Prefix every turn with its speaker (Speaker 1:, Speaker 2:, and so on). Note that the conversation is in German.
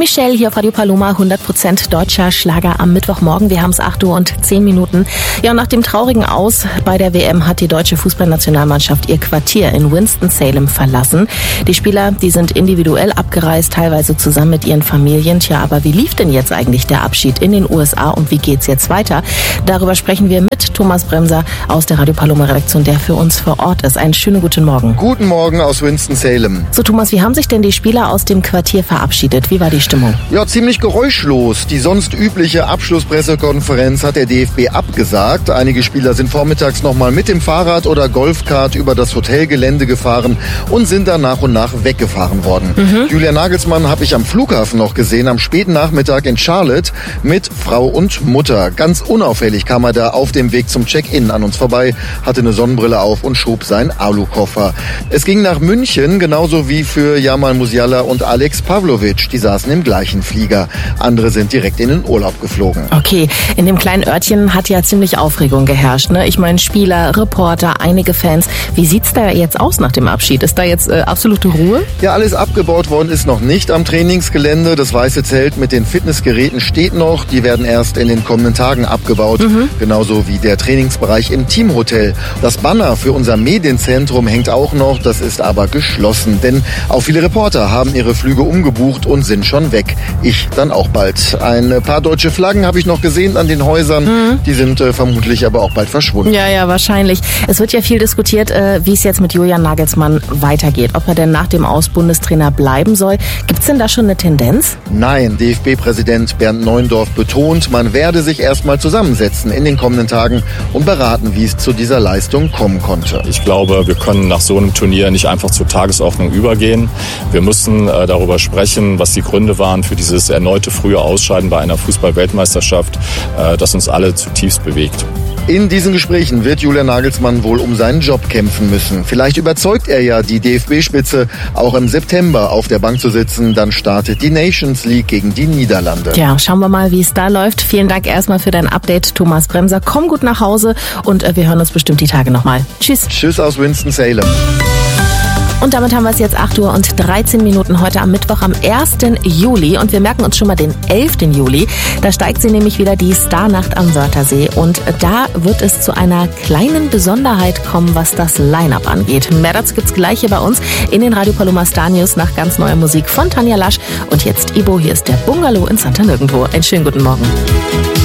Speaker 1: Michelle hier auf Radio Paloma, 100% deutscher Schlager am Mittwochmorgen. Wir haben es 8:10. Ja, und nach dem traurigen Aus bei der WM hat die deutsche Fußballnationalmannschaft ihr Quartier in Winston-Salem verlassen. Die Spieler, die sind individuell abgereist, teilweise zusammen mit ihren Familien. Tja, aber wie lief denn jetzt eigentlich der Abschied in den USA und wie geht's jetzt weiter? Darüber sprechen wir mit Thomas Bremser aus der Radio Paloma Redaktion, der für uns vor Ort ist. Einen schönen guten Morgen.
Speaker 2: Guten Morgen aus Winston-Salem.
Speaker 1: So Thomas, wie haben sich denn die Spieler aus dem Quartier verabschiedet? Wie war die Stimmung?
Speaker 2: Ja, ziemlich geräuschlos. Die sonst übliche Abschlusspressekonferenz hat der DFB abgesagt. Einige Spieler sind vormittags nochmal mit dem Fahrrad oder Golfkart über das Hotelgelände gefahren und sind dann nach und nach weggefahren worden. Julian Nagelsmann habe ich am Flughafen noch gesehen, am späten Nachmittag in Charlotte mit Frau und Mutter. Ganz unauffällig kam er da auf dem Weg zum Check-in an uns vorbei, hatte eine Sonnenbrille auf und schob seinen Alukoffer. Es ging nach München, genauso wie für Jamal Musiala und Alex Pavlovic. Die saßen im gleichen Flieger. Andere sind direkt in den Urlaub geflogen.
Speaker 1: Okay, in dem kleinen Örtchen hat ja ziemlich Aufregung geherrscht, ne? Ich meine Spieler, Reporter, einige Fans. Wie sieht's da jetzt aus nach dem Abschied? Ist da jetzt absolute Ruhe?
Speaker 2: Ja, alles abgebaut worden ist noch nicht am Trainingsgelände. Das weiße Zelt mit den Fitnessgeräten steht noch. Die werden erst in den kommenden Tagen abgebaut. Genauso wie der Trainingsbereich im Teamhotel. Das Banner für unser Medienzentrum hängt auch noch. Das ist aber geschlossen. Denn auch viele Reporter haben ihre Flüge umgebucht und sind schon weg. Ich dann auch bald. Ein paar deutsche Flaggen habe ich noch gesehen an den Häusern. Die sind vermutlich aber auch bald verschwunden.
Speaker 1: Ja, wahrscheinlich. Es wird ja viel diskutiert, wie es jetzt mit Julian Nagelsmann weitergeht. Ob er denn nach dem Aus Bundestrainer bleiben soll. Gibt's denn da schon eine Tendenz?
Speaker 2: Nein, DFB-Präsident Bernd Neuendorf betont, man werde sich erstmal zusammensetzen in den kommenden Tagen und beraten, wie es zu dieser Leistung kommen konnte.
Speaker 3: Ich glaube, wir können nach so einem Turnier nicht einfach zur Tagesordnung übergehen. Wir müssen darüber sprechen, was die Gründe waren für dieses erneute frühe Ausscheiden bei einer Fußball-Weltmeisterschaft, das uns alle zutiefst bewegt.
Speaker 2: In diesen Gesprächen wird Julian Nagelsmann wohl um seinen Job kämpfen müssen. Vielleicht überzeugt er ja die DFB-Spitze, auch im September auf der Bank zu sitzen. Dann startet die Nations League gegen die Niederlande.
Speaker 1: Ja, schauen wir mal, wie es da läuft. Vielen Dank erstmal für dein Update, Thomas Bremser. Komm gut nach Hause und wir hören uns bestimmt die Tage nochmal. Tschüss.
Speaker 2: Tschüss aus Winston-Salem.
Speaker 1: Und damit haben wir es jetzt 8:13 heute am Mittwoch, am 1. Juli. Und wir merken uns schon mal den 11. Juli. Da steigt sie nämlich wieder, die Starnacht am Wörthersee. Und da wird es zu einer kleinen Besonderheit kommen, was das Line-Up angeht. Mehr dazu gibt's gleich hier bei uns in den Radio Paloma Star News nach ganz neuer Musik von Tanja Lasch. Und jetzt Ibo, hier ist der Bungalow in Santa Nirgendwo. Einen schönen guten Morgen.